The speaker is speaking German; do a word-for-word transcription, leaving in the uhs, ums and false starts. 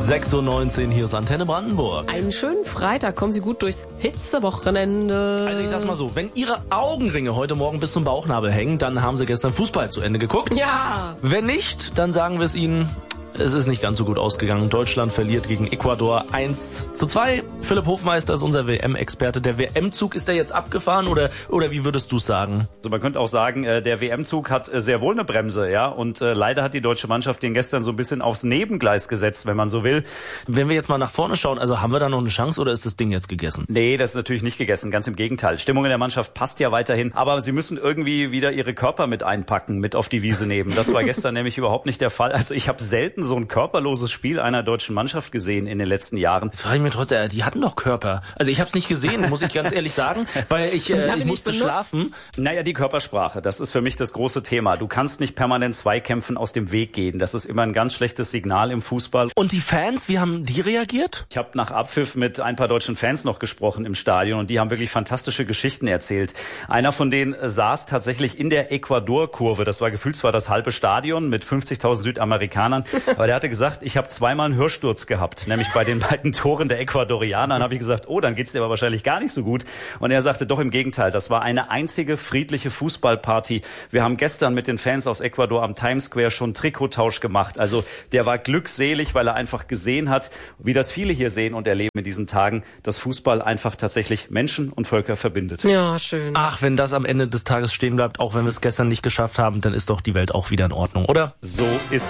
sechs Uhr neunzehn, hier ist Antenne Brandenburg. Einen schönen Freitag, kommen Sie gut durchs Hitzewochenende. Also ich sag's mal so, wenn Ihre Augenringe heute Morgen bis zum Bauchnabel hängen, dann haben Sie gestern Fußball zu Ende geguckt. Ja. Wenn nicht, dann sagen wir es Ihnen, es ist nicht ganz so gut ausgegangen. Deutschland verliert gegen Ecuador eins zu zwei. Philipp Hofmeister ist unser W M-Experte. Der W M-Zug, ist der jetzt abgefahren oder oder wie würdest du es sagen? Also man könnte auch sagen, der W M-Zug hat sehr wohl eine Bremse, ja. Und äh, leider hat die deutsche Mannschaft den gestern so ein bisschen aufs Nebengleis gesetzt, wenn man so will. Wenn wir jetzt mal nach vorne schauen, also haben wir da noch eine Chance oder ist das Ding jetzt gegessen? Nee, das ist natürlich nicht gegessen, ganz im Gegenteil. Stimmung in der Mannschaft passt ja weiterhin, aber sie müssen irgendwie wieder ihre Körper mit einpacken, mit auf die Wiese nehmen. Das war gestern nämlich überhaupt nicht der Fall. Also ich habe selten so ein körperloses Spiel einer deutschen Mannschaft gesehen in den letzten Jahren. Jetzt frage ich mir trotzdem, die hatten doch Körper. Also ich habe es nicht gesehen, muss ich ganz ehrlich sagen, weil ich, äh, ich musste schlafen. Naja, die Körpersprache, das ist für mich das große Thema. Du kannst nicht permanent Zweikämpfen aus dem Weg gehen. Das ist immer ein ganz schlechtes Signal im Fußball. Und die Fans, wie haben die reagiert? Ich habe nach Abpfiff mit ein paar deutschen Fans noch gesprochen im Stadion und die haben wirklich fantastische Geschichten erzählt. Einer von denen saß tatsächlich in der Ecuador-Kurve. Das war gefühlt zwar das halbe Stadion mit fünfzigtausend Südamerikanern, aber der hatte gesagt, ich habe zweimal einen Hörsturz gehabt, nämlich bei den beiden Toren der Ecuadorianer. Dann habe ich gesagt, oh, dann geht's dir aber wahrscheinlich gar nicht so gut. Und er sagte, doch im Gegenteil, das war eine einzige friedliche Fußballparty. Wir haben gestern mit den Fans aus Ecuador am Times Square schon Trikottausch gemacht. Also der war glückselig, weil er einfach gesehen hat, wie das viele hier sehen und erleben in diesen Tagen, dass Fußball einfach tatsächlich Menschen und Völker verbindet. Ja, schön. Ach, wenn das am Ende des Tages stehen bleibt, auch wenn wir es gestern nicht geschafft haben, dann ist doch die Welt auch wieder in Ordnung, oder? So ist